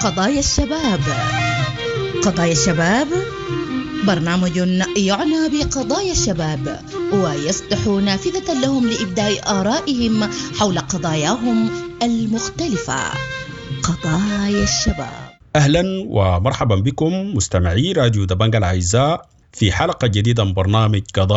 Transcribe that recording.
قضايا الشباب. قضايا الشباب برنامج يعنى بقضايا الشباب ويفتح نافذة لهم لإبداء آرائهم حول قضاياهم المختلفة. قضايا الشباب. أهلا ومرحبا بكم مستمعي راديو دبنجة الأعزاء في حلقة جديدة من برنامج قضايا